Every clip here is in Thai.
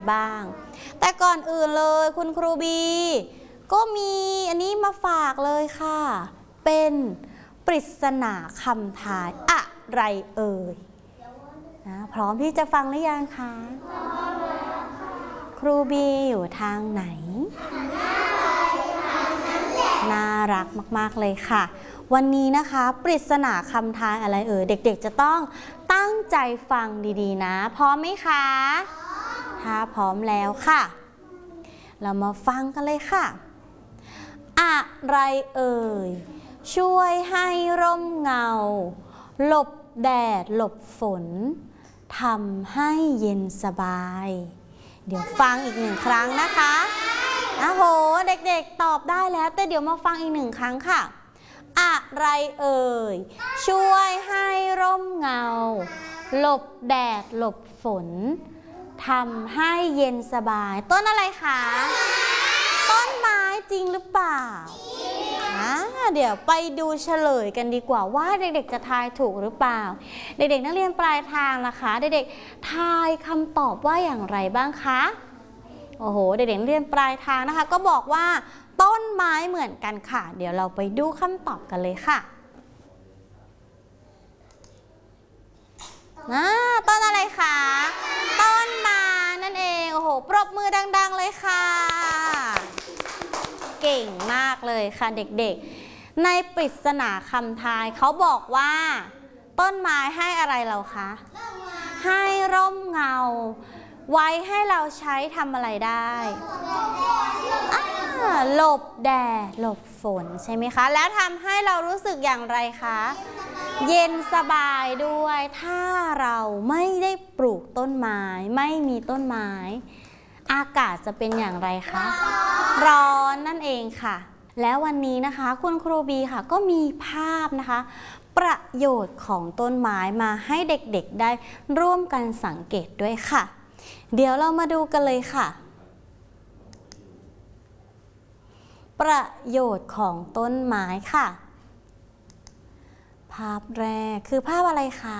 บ้างแต่ก่อนอื่นเลยคุณครูบีก็มีอันนี้มาฝากเลยค่ะเป็นปริศนาคำทายอะไรเอ่ยนะพร้อมที่จะฟังหรือยังคะครูบีอยู่ทางไหนน่ารักมากๆเลยค่ะวันนี้นะคะปริศนาคำทายอะไรเอ่ยเด็กๆจะต้องตั้งใจฟังดีๆนะพร้อมไหมคะถ้าพร้อมแล้วค่ะเรามาฟังกันเลยค่ะอะไรเอ่ยช่วยให้ร่มเงาหลบแดดหลบฝนทำให้เย็นสบายเดี๋ยวฟังอีกหนึ่งครั้งนะคะโหเด็กๆตอบได้แล้วแต่เดี๋ยวมาฟังอีกหนึ่งครั้งค่ะอะไรเอ่ยช่วยให้ร่มเงาหลบแดดหลบฝนทำให้เย็นสบายต้นอะไรคะต้นไม้จริงหรือเปล่าเดี๋ยวไปดูเฉลยกันดีกว่าว่าเด็กๆจะทายถูกหรือเปล่าเด็กๆนักเรียนปลายทางนะคะเด็กๆทายคำตอบว่าอย่างไรบ้างคะโอ้โหเด็กๆนักเรียนปลายทางนะคะก็บอกว่าต้นไม้เหมือนกันค่ะเดี๋ยวเราไปดูคำตอบกันเลยค่ะต้นอะไรคะต้นไม้นั่นเองโอ้โหปรบมือดังๆเลยค่ะเก่งมากเลยค่ะเด็กๆในปริศนาคำทายเขาบอกว่าต้นไม้ให้อะไรเราคะให้ร่มเงาไว้ให้เราใช้ทำอะไรได้หลบแดดหลบฝนใช่ไหมคะแล้วทำให้เรารู้สึกอย่างไรคะเย็นสบายด้วยถ้าเราไม่ได้ปลูกต้นไม้ไม่มีต้นไม้อากาศจะเป็นอย่างไรคะร้อนนั่นเองค่ะแล้ววันนี้นะคะคุณครูบีค่ะก็มีภาพนะคะประโยชน์ของต้นไม้มาให้เด็กๆได้ร่วมกันสังเกตด้วยค่ะเดี๋ยวเรามาดูกันเลยค่ะประโยชน์ของต้นไม้ค่ะภาพแรกคือภาพอะไรคะ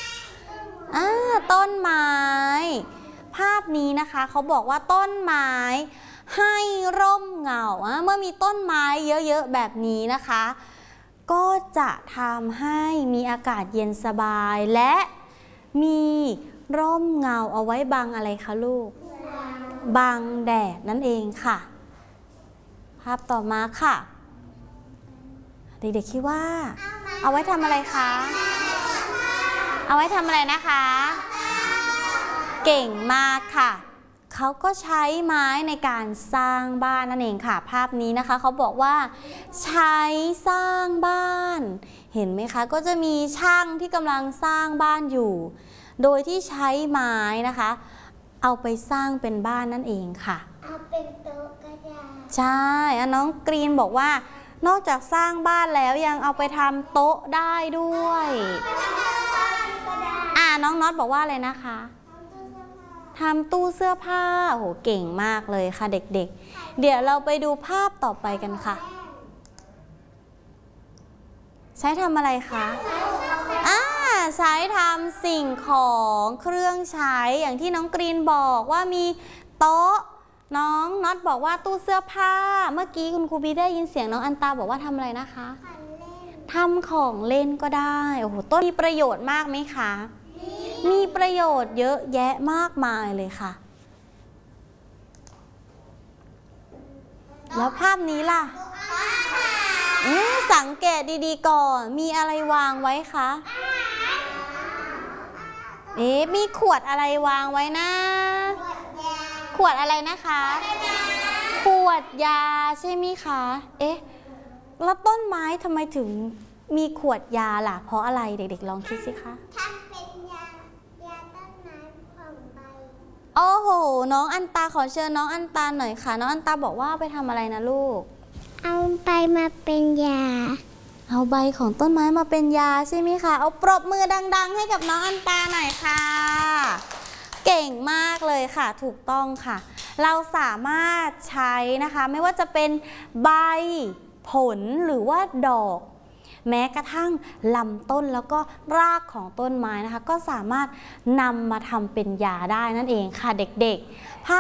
ต้นไม้ภาพนี้นะคะเขาบอกว่าต้นไม้ให้ร่มเงาเมื่อมีต้นไม้เยอะๆแบบนี้นะคะก็จะทำให้มีอากาศเย็นสบายและมีร่มเงาเอาไว้บังอะไรคะลูกบังแดดนั่นเองค่ะภาพต่อมาค่ะเด็กๆคิดว่าเอาไว้ทำอะไรคะเอาไว้ทำอะไรนะคะเก่งมากค่ะเขาก็ใช้ไม้ในการสร้างบ้านนั่นเองค่ะภาพนี้นะคะเขาบอกว่าใช้สร้างบ้านเห็นไหมคะก็จะมีช่างที่กำลังสร้างบ้านอยู่โดยที่ใช้ไม้นะคะเอาไปสร้างเป็นบ้านนั่นเองค่ะเอาเป็นโต๊ะก็ได้ใช่น้องกรีนบอกว่านอกจากสร้างบ้านแล้วยังเอาไปทำโต๊ะได้ด้วยน้องน็อตบอกว่าอะไรนะคะทำตู้เสื้อผ้าโอ้โหเก่งมากเลยค่ะเด็กๆเดี๋ยวเราไปดูภาพต่อไปกันค่ะใช้ทำอะไรคะใช้ทำสิ่งของเครื่องใช้อย่างที่น้องกรีนบอกว่ามีโต๊ะน้องน็อตบอกว่าตู้เสื้อผ้าเมื่อกี้คุณครูบีได้ยินเสียงน้องอันตาบอกว่าทำอะไรนะคะทำของเล่นก็ได้โอ้โหต้นมีประโยชน์มากไหมคะมีประโยชน์เยอะแยะมากมายเลยค่ะแล้วภาพนี้ล่ะสังเกตดีๆก่อนมีอะไรวางไว้คะมีขวดอะไรวางไว้นะขวดอะไรนะคะขวดยาใช่ไหมคะแล้วต้นไม้ทำไมถึงมีขวดยาล่ะเพราะอะไรเด็กๆลองคิดสิคะทำเป็นยาต้นไม้ของใบโอ้โหน้องอันตาขอเชิญน้องอันตาหน่อยค่ะน้องอันตาบอกว่าไปทำอะไรนะลูกเอาใบมาเป็นยาเอาใบของต้นไม้มาเป็นยาใช่ไหมคะเอาปรบมือดังๆให้กับน้องอันตาหน่อยค่ะเก่งมากเลยค่ะถูกต้องค่ะเราสามารถใช้นะคะไม่ว่าจะเป็นใบผลหรือว่าดอกแม้กระทั่งลำต้นแล้วก็รากของต้นไม้นะคะก็สามารถนำมาทำเป็นยาได้นั่นเองค่ะเด็กๆ